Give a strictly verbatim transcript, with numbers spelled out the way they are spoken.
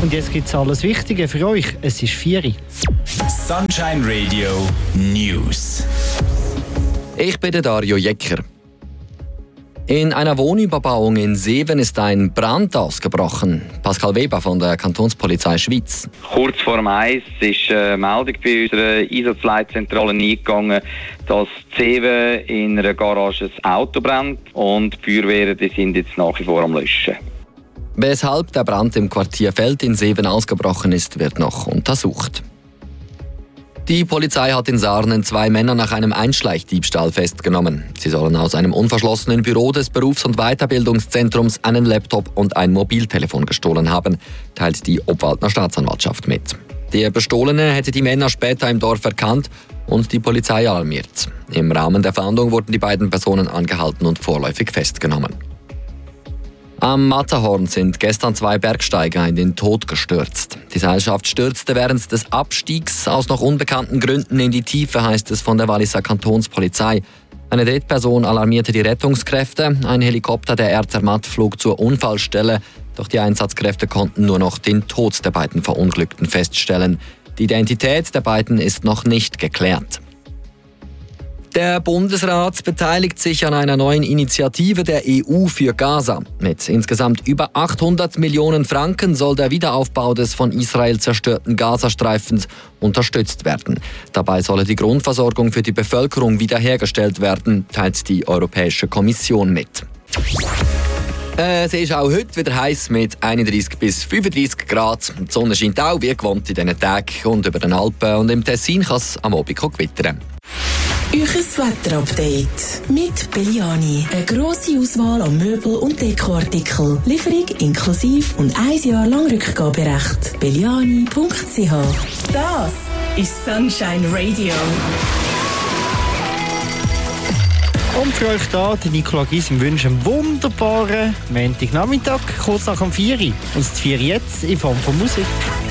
Und jetzt gibt es alles Wichtige für euch. Es ist vier Uhr. Sunshine Radio News. Ich bin der Dario Jecker. In einer Wohnüberbauung in Seven ist ein Brand ausgebrochen. Pascal Weber von der Kantonspolizei Schweiz. Kurz vor dem Eis ist eine Meldung bei unserer Einsatzleitzentrale eingegangen, dass Seven in einer Garage ein Auto brennt und die Feuerwehren die sind jetzt nach wie vor am Löschen. Weshalb der Brand im Quartier Feld in Seven ausgebrochen ist, wird noch untersucht. Die Polizei hat in Sarnen zwei Männer nach einem Einschleichdiebstahl festgenommen. Sie sollen aus einem unverschlossenen Büro des Berufs- und Weiterbildungszentrums einen Laptop und ein Mobiltelefon gestohlen haben, teilt die Obwaldner Staatsanwaltschaft mit. Der Bestohlene hätte die Männer später im Dorf erkannt und die Polizei alarmiert. Im Rahmen der Fahndung wurden die beiden Personen angehalten und vorläufig festgenommen. Am Matterhorn sind gestern zwei Bergsteiger in den Tod gestürzt. Die Seilschaft stürzte während des Abstiegs aus noch unbekannten Gründen in die Tiefe, heißt es von der Walliser Kantonspolizei. Eine Drittperson alarmierte die Rettungskräfte. Ein Helikopter der R Zermatt flog zur Unfallstelle. Doch die Einsatzkräfte konnten nur noch den Tod der beiden Verunglückten feststellen. Die Identität der beiden ist noch nicht geklärt. Der Bundesrat beteiligt sich an einer neuen Initiative der E U für Gaza. Mit insgesamt über achthundert Millionen Franken soll der Wiederaufbau des von Israel zerstörten Gazastreifens unterstützt werden. Dabei solle die Grundversorgung für die Bevölkerung wiederhergestellt werden, teilt die Europäische Kommission mit. Äh, es ist auch heute wieder heiß mit einunddreißig bis fünfunddreißig Grad. Die Sonne scheint auch wie gewohnt in diesen Tagen und über den Alpen. Und im Tessin kann es am Abend gewittern. Euches Wetterupdate mit Belliani. Eine grosse Auswahl an Möbel- und Dekoartikel. Lieferung inklusive und ein Jahr lang Rückgaberecht. belliani punkt c h. Das ist Sunshine Radio. Und für euch da, die Nicola Gysi wünscht einen wunderbaren Montagnachmittag, kurz nach dem vier Uhr. Und das vier Uhr jetzt in Form von Musik.